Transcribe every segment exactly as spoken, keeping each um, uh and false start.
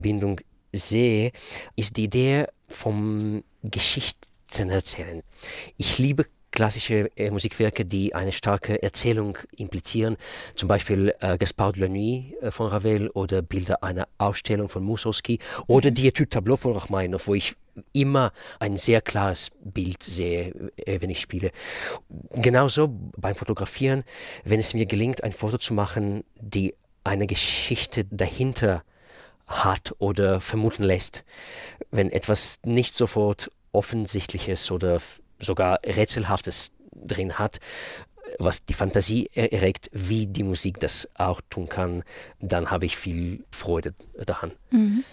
Bindung sehe, ist die Idee vom Geschichten erzählen. Ich liebe klassische äh, Musikwerke, die eine starke Erzählung implizieren, zum Beispiel äh, Gaspard de la Nuit äh, von Ravel oder Bilder einer Ausstellung von Mussorgsky oder die Etude Tableau von Rachmaninoff, wo ich immer ein sehr klares Bild sehe, äh, wenn ich spiele. Genauso beim Fotografieren, wenn es mir gelingt, ein Foto zu machen, die eine Geschichte dahinter hat oder vermuten lässt, wenn etwas nicht sofort Offensichtliches oder sogar Rätselhaftes drin hat, was die Fantasie erregt, wie die Musik das auch tun kann, dann habe ich viel Freude daran. Mhm.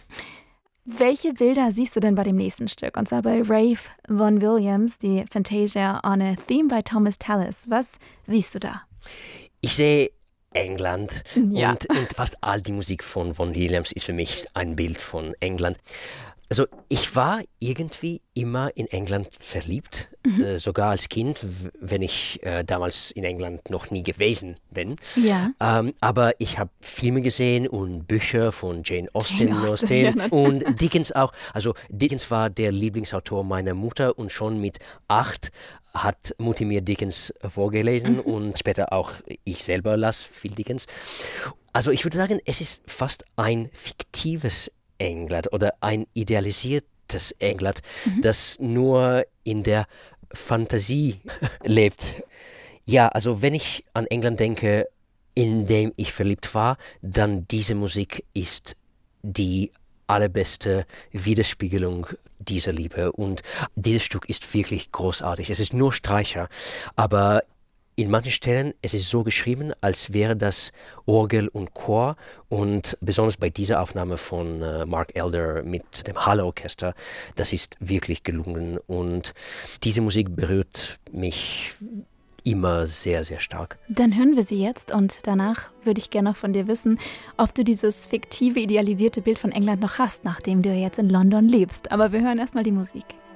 Welche Bilder siehst du denn bei dem nächsten Stück? Und zwar bei Ralph Vaughan Williams, die Fantasia on a Theme by Thomas Tallis. Was siehst du da? Ich sehe England Ja. und, und fast all die Musik von Vaughan Williams ist für mich ein Bild von England. Also ich war irgendwie immer in England verliebt, mhm. äh, sogar als Kind, w- wenn ich äh, damals in England noch nie gewesen bin. Ja. Ähm, aber ich habe Filme gesehen und Bücher von Jane Austen, Jane Austen, Austen ja, und Dickens auch. Also Dickens war der Lieblingsautor meiner Mutter und schon mit acht hat Mutti mir Dickens vorgelesen mhm. und später auch ich selber las viel Dickens. Also ich würde sagen, es ist fast ein fiktives England oder ein idealisiertes England, mhm. das nur in der Fantasie lebt. Ja, also wenn ich an England denke, in dem ich verliebt war, dann diese Musik ist die allerbeste Widerspiegelung dieser Liebe. Und dieses Stück ist wirklich großartig. Es ist nur Streicher, aber in manchen Stellen es ist so geschrieben, als wäre das Orgel und Chor und besonders bei dieser Aufnahme von äh, Mark Elder mit dem Halle-Orchester, das ist wirklich gelungen und diese Musik berührt mich immer sehr, sehr stark. Dann hören wir sie jetzt und danach würde ich gerne noch von dir wissen, ob du dieses fiktive, idealisierte Bild von England noch hast, nachdem du jetzt in London lebst. Aber wir hören erstmal die Musik.